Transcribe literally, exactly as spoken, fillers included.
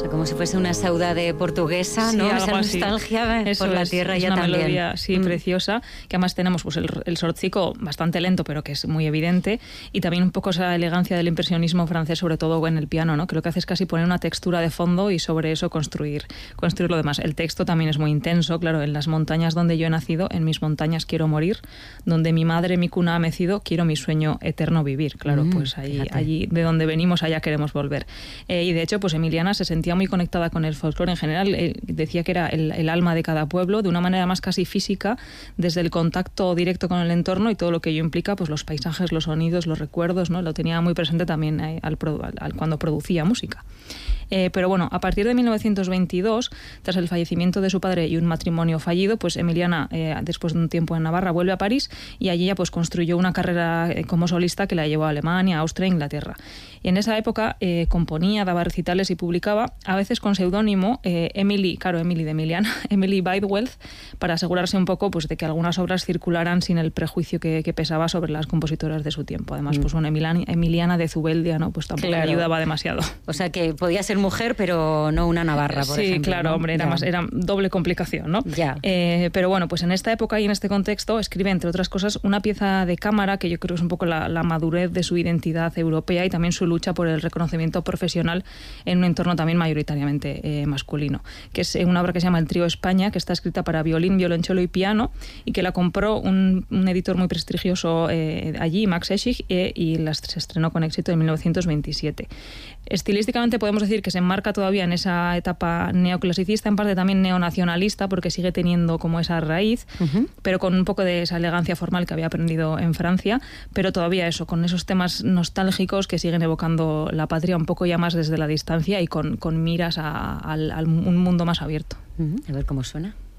sea, como si fuese una saudade portuguesa, sí, ¿no? Esa así. nostalgia Eso por la es, tierra es ya una también. melodía, sí, mm. preciosa, que además tenemos pues el, el sortzico bastante lento, pero que es muy evidente, y también un poco esa elegancia del impresionismo francés, sobre todo en el piano, ¿no? Que lo que hace es casi poner una textura de fondo y sobre eso construir, construir lo demás. El texto también es muy intenso, claro, en las montañas donde yo he nacido, en mis montañas quiero morir, donde mi madre mi cuna ha mecido, quiero mi sueño eterno vivir. Claro, mm, pues allí, allí de donde venimos, allá queremos volver. Eh, y de hecho, pues Emiliana se sentía muy conectada con el folclore en general, eh, decía que era el, el alma de cada pueblo, de una manera más casi física, desde el contacto directo con el entorno y todo lo que ello implica, pues los paisajes, los sonidos, los recuerdos, ¿no? Lo tenía muy presente también eh, al, al, al, cuando producía música. Eh, pero bueno, a partir de mil novecientos veintidós, tras el fallecimiento de su padre y un matrimonio fallido, pues Emiliana, eh, después de un tiempo en Navarra, vuelve a París y allí ya pues construyó una carrera eh, como solista que la llevó a Alemania, Austria e Inglaterra. Y en esa época eh, componía, daba recitales y publicaba, a veces con seudónimo, eh, Emily, claro, Emily de Emiliana, Emily Bidewell, para asegurarse un poco pues de que algunas obras circularan sin el prejuicio que, que pesaba sobre las compositoras de su tiempo. Además, mm. pues una Emiliana, Emiliana de Zubeldia, ¿no? Pues tampoco claro. ayudaba demasiado. O sea que podía ser mujer, pero no una navarra, por sí, ejemplo. Sí, claro, ¿no? hombre, era, más, era doble complicación, ¿no? Ya. Eh, pero bueno, pues en esta época y en este contexto escribe, entre otras cosas, una pieza de cámara que yo creo que es un poco la, la madurez de su identidad europea y también su lucha por el reconocimiento profesional en un entorno también mayoritariamente eh, masculino, que es una obra que se llama El Trío España, que está escrita para violín, violonchelo y piano, y que la compró un, un editor muy prestigioso eh, allí, Max Eschig, eh, y la, se estrenó con éxito en mil novecientos veintisiete. Estilísticamente podemos decir que se enmarca todavía en esa etapa neoclasicista, en parte también neonacionalista, porque sigue teniendo como esa raíz, uh-huh. pero con un poco de esa elegancia formal que había aprendido en Francia, pero todavía eso, con esos temas nostálgicos que siguen evocando la patria un poco ya más desde la distancia y con, con miras a, a, a un mundo más abierto. Uh-huh. A ver cómo suena.